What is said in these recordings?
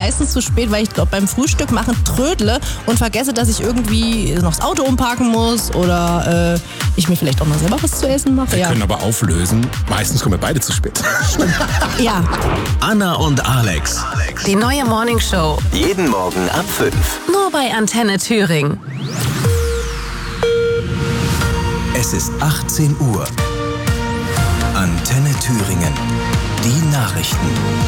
meistens zu spät, weil ich glaube beim Frühstück machen trödle und vergesse, dass ich irgendwie noch das Auto umparken muss oder ich mir vielleicht auch noch selber was zu essen mache. Wir können aber auflösen, meistens kommen wir beide zu spät. Ja. Anna und Alex. Die neue Morningshow. Jeden Morgen ab 5. Nur bei Antenne Thüringen. Es ist 18 Uhr. Antenne Thüringen. Die Nachrichten.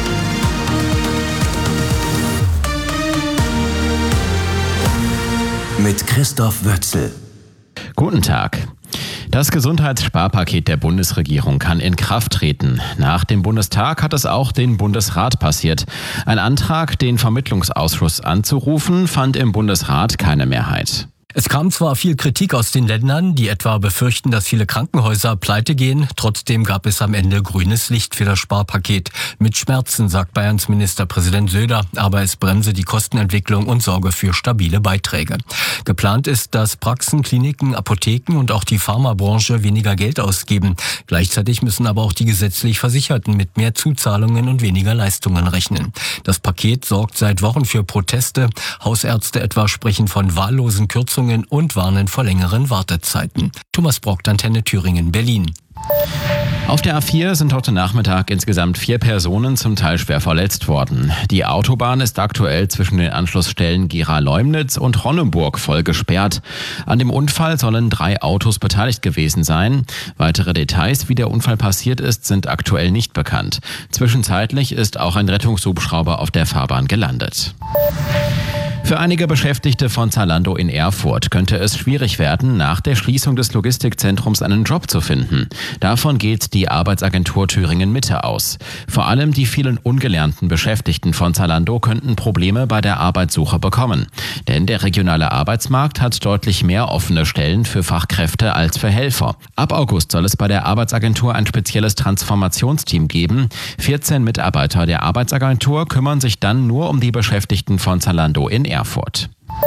Mit Christoph Wötzel. Guten Tag. Das Gesundheitssparpaket der Bundesregierung kann in Kraft treten. Nach dem Bundestag hat es auch den Bundesrat passiert. Ein Antrag, den Vermittlungsausschuss anzurufen, fand im Bundesrat keine Mehrheit. Es kam zwar viel Kritik aus den Ländern, die etwa befürchten, dass viele Krankenhäuser pleite gehen. Trotzdem gab es am Ende grünes Licht für das Sparpaket. Mit Schmerzen, sagt Bayerns Ministerpräsident Söder, aber es bremse die Kostenentwicklung und sorge für stabile Beiträge. Geplant ist, dass Praxen, Kliniken, Apotheken und auch die Pharmabranche weniger Geld ausgeben. Gleichzeitig müssen aber auch die gesetzlich Versicherten mit mehr Zuzahlungen und weniger Leistungen rechnen. Das Paket sorgt seit Wochen für Proteste. Hausärzte etwa sprechen von wahllosen Kürzungen und warnen vor längeren Wartezeiten. Thomas Brock, Antenne Thüringen, Berlin. Auf der A4 sind heute Nachmittag insgesamt 4 Personen zum Teil schwer verletzt worden. Die Autobahn ist aktuell zwischen den Anschlussstellen Gera-Leumnitz und Ronneburg voll gesperrt. An dem Unfall sollen 3 Autos beteiligt gewesen sein. Weitere Details, wie der Unfall passiert ist, sind aktuell nicht bekannt. Zwischenzeitlich ist auch ein Rettungshubschrauber auf der Fahrbahn gelandet. Für einige Beschäftigte von Zalando in Erfurt könnte es schwierig werden, nach der Schließung des Logistikzentrums einen Job zu finden. Davon geht die Arbeitsagentur Thüringen Mitte aus. Vor allem die vielen ungelernten Beschäftigten von Zalando könnten Probleme bei der Arbeitssuche bekommen. Denn der regionale Arbeitsmarkt hat deutlich mehr offene Stellen für Fachkräfte als für Helfer. Ab August soll es bei der Arbeitsagentur ein spezielles Transformationsteam geben. 14 Mitarbeiter der Arbeitsagentur kümmern sich dann nur um die Beschäftigten von Zalando in Erfurt.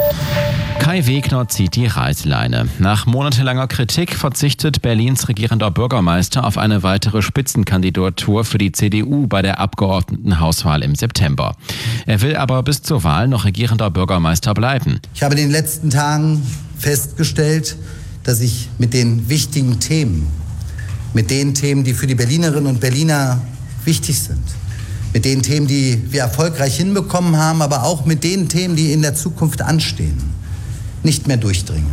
Kai Wegner zieht die Reißleine. Nach monatelanger Kritik verzichtet Berlins regierender Bürgermeister auf eine weitere Spitzenkandidatur für die CDU bei der Abgeordnetenhauswahl im September. Er will aber bis zur Wahl noch regierender Bürgermeister bleiben. Ich habe in den letzten Tagen festgestellt, dass ich mit den wichtigen Themen, mit den Themen, die für die Berlinerinnen und Berliner wichtig sind, mit den Themen, die wir erfolgreich hinbekommen haben, aber auch mit den Themen, die in der Zukunft anstehen, nicht mehr durchdringen.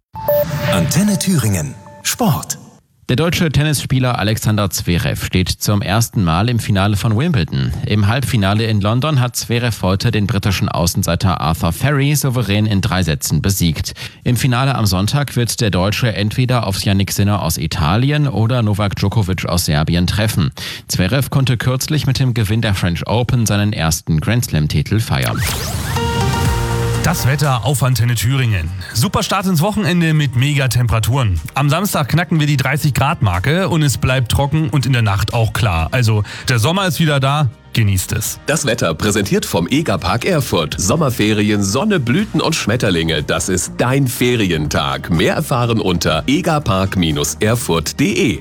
Antenne Thüringen. Sport. Der deutsche Tennisspieler Alexander Zverev steht zum ersten Mal im Finale von Wimbledon. Im Halbfinale in London hat Zverev heute den britischen Außenseiter Arthur Ferry souverän in 3 Sätzen besiegt. Im Finale am Sonntag wird der Deutsche entweder auf Jannik Sinner aus Italien oder Novak Djokovic aus Serbien treffen. Zverev konnte kürzlich mit dem Gewinn der French Open seinen ersten Grand-Slam-Titel feiern. Das Wetter auf Antenne Thüringen. Super Start ins Wochenende mit Megatemperaturen. Am Samstag knacken wir die 30-Grad-Marke und es bleibt trocken und in der Nacht auch klar. Also der Sommer ist wieder da. Genießt es. Das Wetter präsentiert vom EGA-Park Erfurt. Sommerferien, Sonne, Blüten und Schmetterlinge. Das ist dein Ferientag. Mehr erfahren unter egapark-erfurt.de.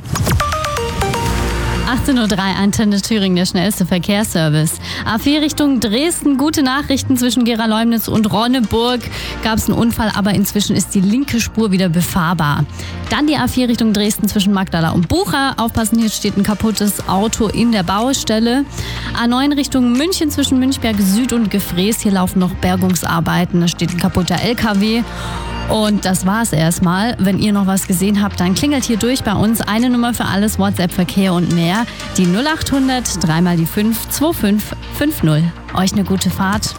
18:03 Uhr, Antenne Thüringen, der schnellste Verkehrsservice. A4 Richtung Dresden, gute Nachrichten zwischen Gera-Leumnitz und Ronneburg. Gab es einen Unfall, aber inzwischen ist die linke Spur wieder befahrbar. Dann die A4 Richtung Dresden zwischen Magdala und Bucha. Aufpassen, hier steht ein kaputtes Auto in der Baustelle. A9 Richtung München zwischen Münchberg Süd und Gefrees. Hier laufen noch Bergungsarbeiten. Da steht ein kaputter LKW. Und das war's erstmal. Wenn ihr noch was gesehen habt, dann klingelt hier durch bei uns. Eine Nummer für alles, WhatsApp, Verkehr und mehr. Die 0800 3 mal die 5 2550. Euch eine gute Fahrt.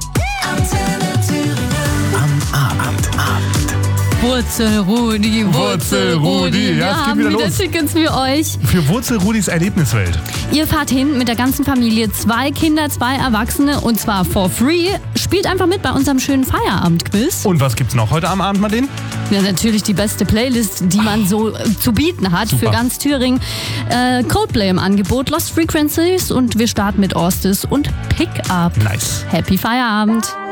Am Abend. Wurzel-Rudi. Ja, es geht wieder los. Tickets für euch. Für Wurzel-Rudis Erlebniswelt. Ihr fahrt hin mit der ganzen Familie. 2 Kinder, 2 Erwachsene und zwar for free. Spielt einfach mit bei unserem schönen Feierabend-Quiz. Und was gibt's noch heute am Abend, Marlene? Ja, natürlich die beste Playlist, die man so zu bieten hat. Super. Für ganz Thüringen. Coldplay im Angebot, Lost Frequencies und wir starten mit Orstes und Pick Up. Nice. Happy Feierabend.